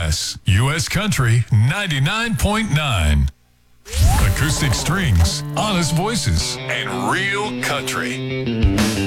KMOX, U.S. Country 99.9. Acoustic strings, honest voices, and real country.